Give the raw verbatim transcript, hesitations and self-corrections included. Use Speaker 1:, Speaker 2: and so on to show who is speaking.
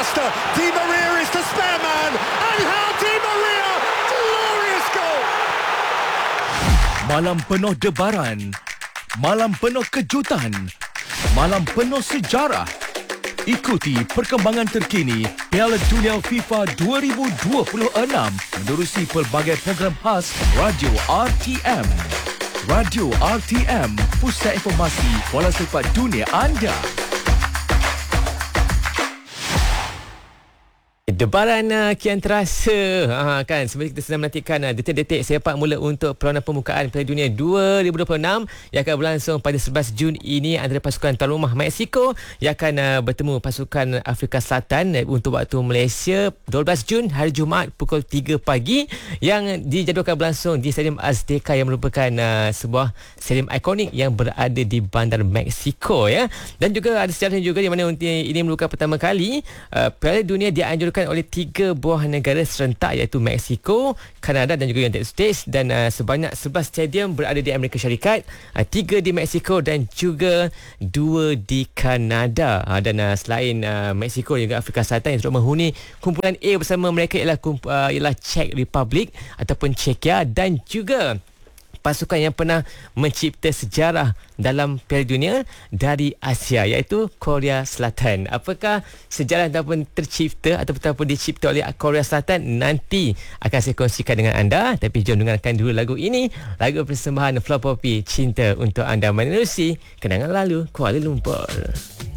Speaker 1: Leicester. Di Maria is the spare man. Angel Di Maria, glorious goal.
Speaker 2: Malam penuh debaran, malam penuh kejutan, malam penuh sejarah. Ikuti perkembangan terkini Piala Dunia FIFA dua ribu dua puluh enam menerusi pelbagai program khas Radio R T M. Radio R T M, pusat informasi bola sepak dunia anda.
Speaker 3: Debaran uh, kian terasa ha, kan sebenarnya kita sedang menantikan uh, detik-detik sepak mula untuk perlawanan pembukaan Piala Dunia dua ribu dua puluh enam yang akan berlangsung pada sebelas Jun ini antara pasukan tuan rumah Mexico yang akan uh, bertemu pasukan Afrika Selatan uh, untuk waktu Malaysia dua belas Jun hari Jumaat pukul tiga pagi yang dijadualkan berlangsung di Stadium Azteca yang merupakan uh, sebuah stadium ikonik yang berada di bandar Mexico ya. Dan juga ada sejarahnya juga di mana ini merupakan pertama kali uh, Piala Dunia dianjurkan oleh tiga buah negara serentak iaitu Mexico, Kanada dan juga United States dan uh, sebanyak sebelas stadium berada di Amerika Syarikat, uh, tiga di Mexico dan juga dua di Kanada. Uh, dan uh, selain uh, Mexico dan juga Afrika Selatan yang sudah menghuni kumpulan A bersama mereka ialah kump- uh, ialah Czech Republic ataupun Czechia dan juga pasukan yang pernah mencipta sejarah dalam Piala Dunia dari Asia iaitu Korea Selatan. Apakah sejarah ataupun tercipta ataupun dicipta oleh Korea Selatan nanti akan saya kongsikan dengan anda. Tapi jom dengarkan dulu lagu ini, lagu persembahan Flo Popi, Cinta untuk anda menerusi kenangan lalu Kuala Lumpur.